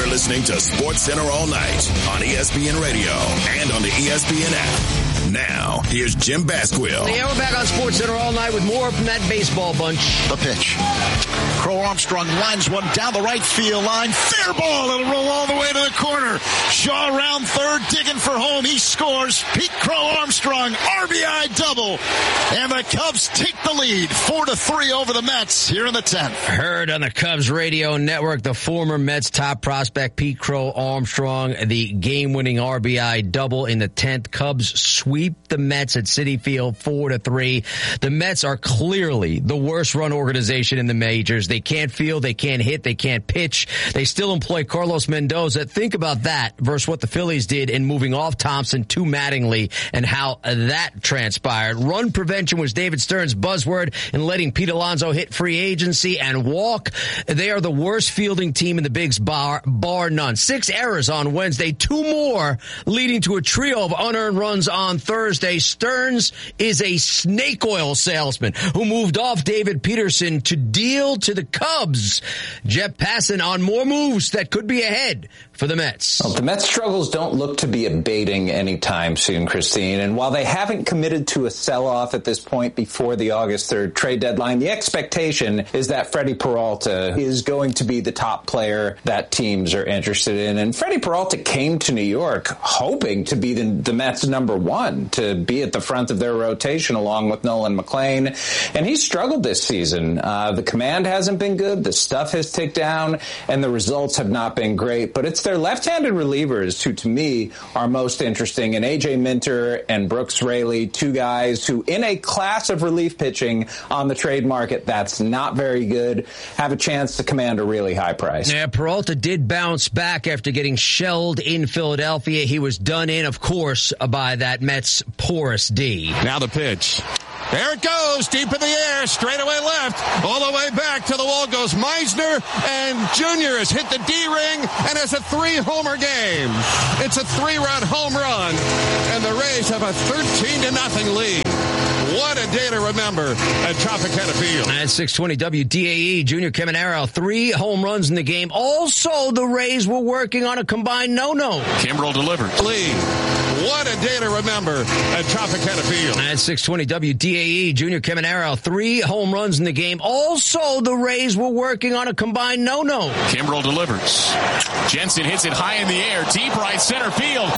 listening to SportsCenter All Night on ESPN Radio and on the ESPN app. Now, here's Jim Basquill. Yeah, we're back on SportsCenter All Night with more from that baseball bunch. The pitch. Crow Armstrong lines one down the right field line. Fair ball. It'll roll all the way to the corner. Shaw around third, digging for home. He scores. Pete Crow Armstrong, RBI double. And the Cubs take the lead, 4-3 over the Mets here in the 10th. Heard on the Cubs radio network, the former Mets top prospect Pete Crow Armstrong, the game-winning RBI double in the 10th. Cubs sweep the Mets at Citi Field 4-3. The Mets are clearly the worst run organization in the majors. They can't field, they can't hit, they can't pitch. They still employ Carlos Mendoza. Think about that versus what the Phillies did in moving off Thompson to Mattingly and how that transpired. Run prevention was David Stern's buzzword in letting Pete Alonso hit free agency and walk. They are the worst fielding team in the Bigs bar none. 6 errors on Wednesday, 2 more leading to a trio of unearned runs on Thursday. Stearns is a snake oil salesman who moved off David Peterson to deal to the Cubs. Jeff Passan on more moves that could be ahead for the Mets. Well, the Mets' struggles don't look to be abating anytime soon, Christine. And while they haven't committed to a sell-off at this point before the August 3rd trade deadline, the expectation is that Freddie Peralta is going to be the top player that teams are interested in. And Freddie Peralta came to New York hoping to be the Mets' number one, to be at the front of their rotation along with Nolan McLean. And he's struggled this season. The command hasn't been good. The stuff has ticked down, and the results have not been great. But it's their left-handed relievers who, to me, are most interesting. And A.J. Minter and Brooks Raley, 2 guys who, in a class of relief pitching on the trade market that's not very good, have a chance to command a really high price. Yeah, Peralta did bounce back after getting shelled in Philadelphia. He was done in, of course, by that Mets porous D. Now the pitch. There it goes, deep in the air, straight away left, all the way back to the wall goes Meisner, and Junior has hit the D-ring, and it's a 3-homer game. It's a 3-run home run, and the Rays have a 13-0 lead. What a day to remember at Tropicana Field. At 620 WDAE, Junior Caminero, 3 home runs in the game. Also, the Rays were working on a combined no-no. Kimbrel delivers. Lee. What a day to remember at Tropicana Field. At 620 WDAE, Junior Caminero, 3 home runs in the game. Also, the Rays were working on a combined no-no. Kimbrel delivers. Jensen hits it high in the air, deep right center field.